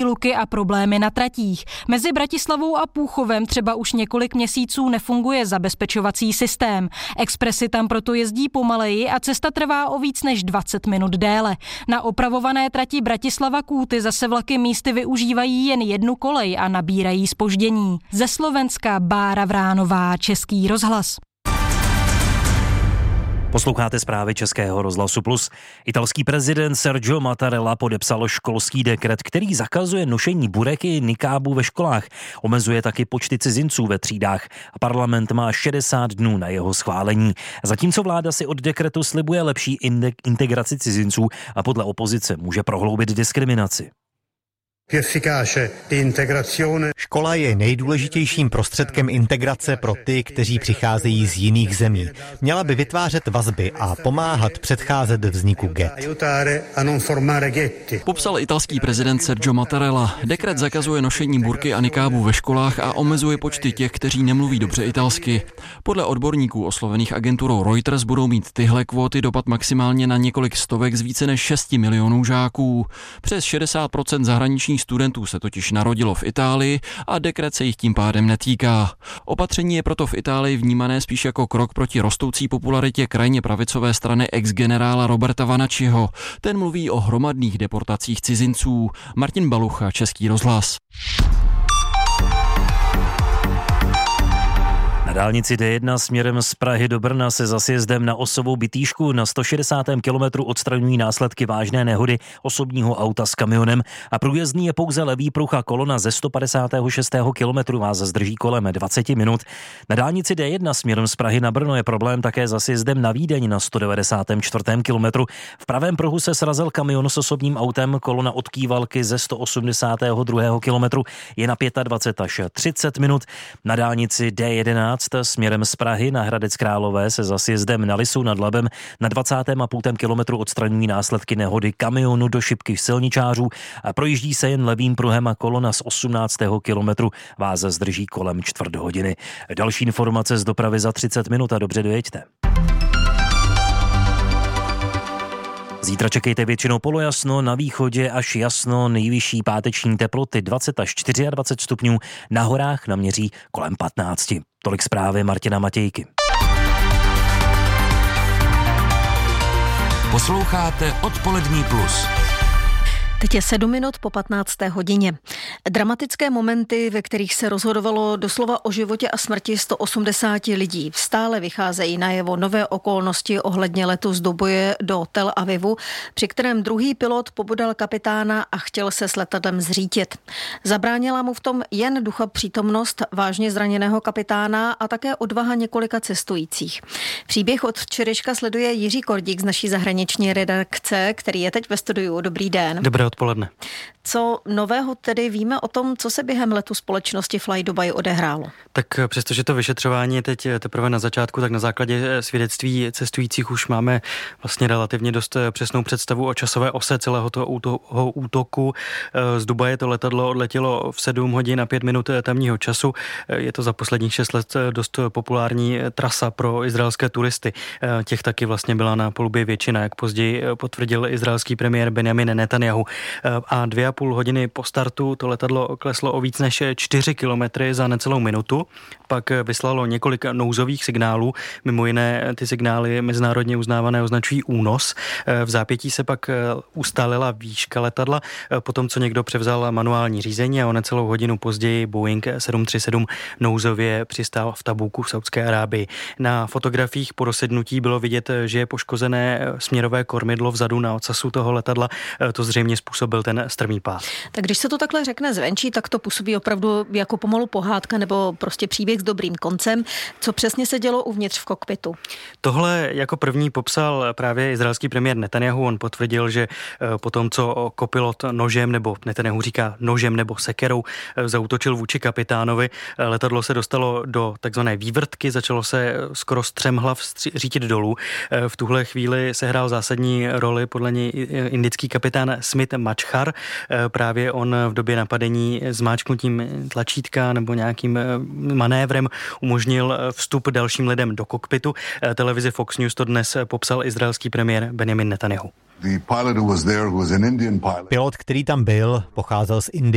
výluky a problémy na tratích. Mezi Bratislavou a Púchovem třeba už několik měsíců nefunguje zabezpečovací systém. Expresy tam proto jezdí pomaleji a cesta trvá o víc než 20 minut déle. Na opravované trati Bratislava-Kúty zase vlaky místy využívají jen jednu kolej a nabírají zpoždění. Ze Slovenska Bára Vránová, Český rozhlas. Posloucháte zprávy Českého rozhlasu Plus. Italský prezident Sergio Mattarella podepsal školský dekret, který zakazuje nošení burek i nikábů ve školách. Omezuje taky počty cizinců ve třídách. Parlament má 60 dnů na jeho schválení. Zatímco vláda si od dekretu slibuje lepší integraci cizinců a podle opozice může prohloubit diskriminaci. Škola je nejdůležitějším prostředkem integrace pro ty, kteří přicházejí z jiných zemí. Měla by vytvářet vazby a pomáhat předcházet vzniku ghett. Popsal italský prezident Sergio Mattarella. Dekret zakazuje nošení burky a nikábů ve školách a omezuje počty těch, kteří nemluví dobře italsky. Podle odborníků oslovených agenturou Reuters budou mít tyhle kvóty dopad maximálně na několik stovek z více než 6 milionů žáků. Přes 60% zahraničních studentů se totiž narodilo v Itálii a dekret se jich tím pádem netýká. Opatření je proto v Itálii vnímané spíš jako krok proti rostoucí popularitě krajně pravicové strany ex-generála Roberta Vanacciho. Ten mluví o hromadných deportacích cizinců. Martin Balucha, Český rozhlas. Na dálnici D1 směrem z Prahy do Brna se za sjezdem na Osovou Bitýšku na 160. kilometru odstraňují následky vážné nehody osobního auta s kamionem a průjezdný je pouze levý pruh a kolona ze 156. kilometru vás zdrží kolem 20 minut. Na dálnici D1 směrem z Prahy na Brno je problém také za sjezdem na Vídeň na 194. kilometru. V pravém pruhu se srazil kamion s osobním autem, kolona od Kývalky ze 182. kilometru je na 25 až 30 minut. Na dálnici D11 směrem z Prahy na Hradec Králové se za sjezdem na Lisu nad Labem na 20,5 kilometru odstraňují následky nehody kamionu do šipky silničářů a projíždí se jen levým pruhem a kolona z 18. kilometru vás zdrží kolem čtvrt hodiny. Další informace z dopravy za 30 minut a dobře dojeďte. Zítra čekejte většinou polojasno, na východě až jasno, nejvyšší páteční teploty 20 až 24 stupňů, na horách naměří kolem 15. Tolik zprávy Martina Matějky. Posloucháte Odpolední plus. Teď je 7 minut po 15. hodině. Dramatické momenty, ve kterých se rozhodovalo doslova o životě a smrti 180 lidí. Stále vycházejí najevo nové okolnosti ohledně letu z Dubaje do Tel Avivu, při kterém druhý pilot pobodal kapitána a chtěl se s letadlem zřítit. Zabránila mu v tom jen ducha přítomnost vážně zraněného kapitána a také odvaha několika cestujících. Příběh od včerejška sleduje Jiří Kordík z naší zahraniční redakce, který je teď ve studiu. Dobrý den. Dobré odpoledne. Co nového tedy víme o tom, co se během letu společnosti Fly Dubai odehrálo? Tak přestože to vyšetřování je teď teprve na začátku, tak na základě svědectví cestujících už máme vlastně relativně dost přesnou představu o časové ose celého toho útoku. Z Dubaje to letadlo odletělo v 7 hodin a 5 minut tamního času. Je to za posledních 6 let dost populární trasa pro izraelské turisty. Těch taky vlastně byla na palubě většina, jak později potvrdil izraelský premiér Benjamin Netanyahu. A 2,5 hodiny po startu to letadlo kleslo o víc než 4 kilometry za necelou minutu. Pak vyslalo několik nouzových signálů. Mimo jiné ty signály mezinárodně uznávané označují únos. V zápětí se pak ustálila výška letadla, potom co někdo převzal manuální řízení a o necelou hodinu později Boeing 737 nouzově přistál v Tabuku v Saudské Arábii. Na fotografiích po dosednutí bylo vidět, že je poškozené směrové kormidlo vzadu na ocasu toho letadla. To zřejmě způsobil ten strmý pád. Tak když se to takhle řekne zvenčí, tak to působí opravdu jako pomalu pohádka nebo prostě příběh s dobrým koncem. Co přesně se dělo uvnitř v kokpitu? Tohle jako první popsal právě izraelský premiér Netanyahu. On potvrdil, že po tom, co kopilot nožem, nebo Netanyahu říká nožem nebo sekerou, zaútočil vůči kapitánovi, letadlo se dostalo do takzvané vývrtky, začalo se skoro z 3 hlav řítit dolů. V tuhle chvíli sehrál zásadní roli podle něj indický kapitán Smit Machar. Právě on v době napadení zmáčknutím tlačítka nebo nějakým manévrem umožnil vstup dalším lidem do kokpitu. Televizi Fox News to dnes popsal izraelský premiér Benjamin Netanyahu. Pilot, který tam byl, pocházel z Indie.